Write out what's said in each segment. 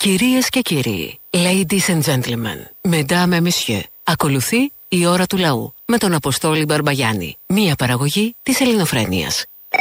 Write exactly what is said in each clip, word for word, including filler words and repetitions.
Κυρίες και κύριοι, ladies and gentlemen, mesdames et messieurs, ακολουθεί η ώρα του λαού με τον Αποστόλη Μπαρμπαγιάννη, μία παραγωγή της Ελληνοφρένειας.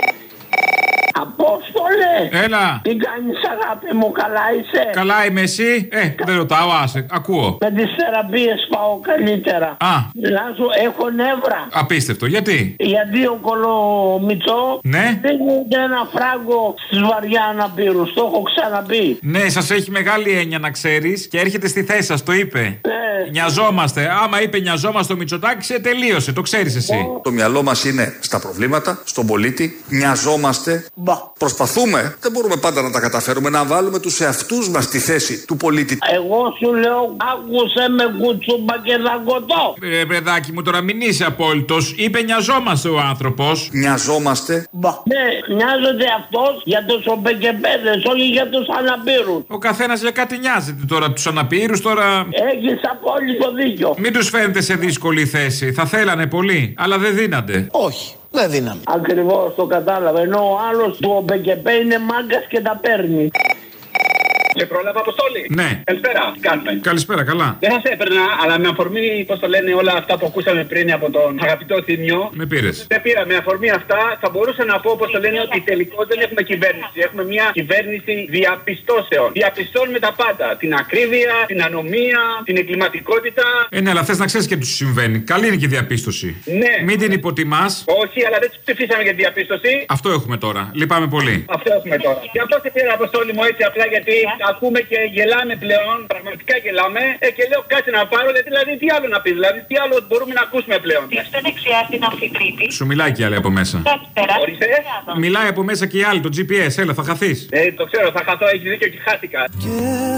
Απόστολε! Έλα! Τι κάνεις αγάπη μου, καλά είσαι? Καλά είμαι, εσύ? Ε, Κα... δεν ρωτάω, άσε, ακούω. Με τις θεραπείες πάω καλύτερα. Α. Λάζω, έχω νεύρα. Απίστευτο, γιατί? Γιατί ο Κολομητσό ναι. δίνεται ένα φράγκο στις βαριά αναπήρους. Το έχω ξαναπεί. Ναι, σας έχει μεγάλη έννοια να ξέρεις και έρχεται στη θέση σας, το είπε. Ναι. Νοιαζόμαστε. Άμα είπε νοιαζόμαστε το Μητσοτάκη, τελείωσε, το ξέρεις εσύ. Το μυαλό μας είναι στα προβλήματα, στον πολίτη. Νοιαζόμαστε. Μπα. Προσπαθούμε. Δεν μπορούμε πάντα να τα καταφέρουμε, να βάλουμε τους εαυτούς μας στη θέση του πολίτη. Εγώ σου λέω, άκουσε με κουτσούμπα και δαγκωτό. Ε, παιδάκι μου, τώρα μην είσαι απόλυτος. Είπε νοιαζόμαστε ο άνθρωπος. Νοιαζόμαστε. Μπα. Ναι, νοιάζεται αυτός για τους ομπεκεπέδες, όχι για τους αναπήρους. Ο καθένας για κάτι νοιάζεται τώρα. Τους αναπήρους τώρα. Έχεις απόλυτο δίκιο. Μην τους φαίνεται σε δύσκολη θέση. Θα θέλανε πολύ, αλλά δεν δίνανται. Όχι. Δεν δύναμη. Ακριβώς, το κατάλαβα. Ενώ ο άλλος του ομπεκεπέ είναι μάγκας και τα παίρνει. Σε πρόλαβα, Αποστόλη. Ναι. Καλησπέρα, τι κάνουμε? Καλησπέρα, καλά. Δεν θα σε έπαιρνα, αλλά με αφορμή, πώς το λένε, όλα αυτά που ακούσαμε πριν από τον αγαπητό Θήμιο. Με πήρες. Δεν πήρα. Με αφορμή αυτά, θα μπορούσα να πω, πώς το λένε, ότι τελικώς δεν έχουμε κυβέρνηση. Έχουμε μια κυβέρνηση διαπιστώσεων. Διαπιστώνουμε τα πάντα. Την ακρίβεια, την ανομία, την εγκληματικότητα. Ε, ναι, αλλά θες να ξέρεις και τι σου συμβαίνει. Καλή είναι και η διαπίστωση. Ναι. Μην την υποτιμάς. Όχι, αλλά δεν τους ψηφίσαμε για τη διαπίστωση. Αυτό έχουμε τώρα. Λυπάμαι πολύ. Αυτό έχουμε τώρα. Και αυτό σε πήρα, Αποστόλη μου, έτσι απλά γιατί ακούμε και γελάμε πλέον. Πραγματικά γελάμε. Ε, και λέω κάτσε να πάρω, δηλαδή τι άλλο να πει, δηλαδή τι άλλο μπορούμε να ακούσουμε πλέον. Είστε δεξιά στην αμφιτρίτη. Σου μιλάει και άλλη από μέσα. Ορίστε. Μιλάει από μέσα και η άλλη, το τζι πι ες. Έλα, θα χαθείς. Ε, το ξέρω, θα χαθώ, έχει δίκιο και χάθηκα.